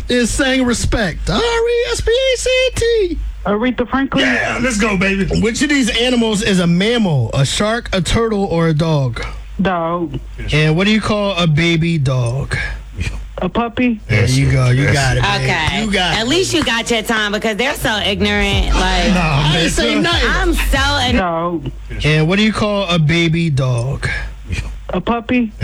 is saying respect? RESPECT. Aretha Franklin. Yeah, let's go, baby. Which of these animals is a mammal? A shark, a turtle, or a dog? Dog. And what do you call a baby dog? A puppy. There you go. You got it, babe. Okay. You got At it. least you got your time because they're so ignorant. Like, I didn't say nothing. I'm so ignorant. Dog. And what do you call a baby dog? A puppy.